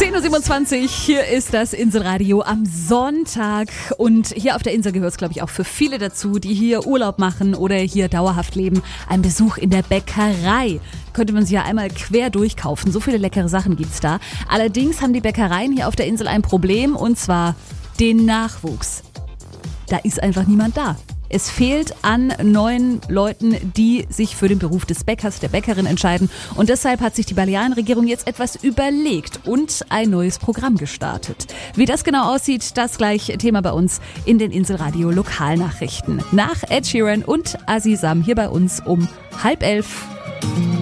10.27 Uhr, hier ist das Inselradio am Sonntag und hier auf der Insel gehört es, glaube ich, auch für viele dazu, die hier Urlaub machen oder hier dauerhaft leben, ein Besuch in der Bäckerei. Könnte man sie ja einmal quer durchkaufen, so viele leckere Sachen gibt's da. Allerdings haben die Bäckereien hier auf der Insel ein Problem und zwar den Nachwuchs. Da ist einfach niemand da. Es fehlt an neuen Leuten, die sich für den Beruf des Bäckers, der Bäckerin entscheiden. Und deshalb hat sich die Balearenregierung jetzt etwas überlegt und ein neues Programm gestartet. Wie das genau aussieht, das gleich Thema bei uns in den Inselradio Lokalnachrichten. Nach Ed Sheeran und Azizam hier bei uns um 10:30.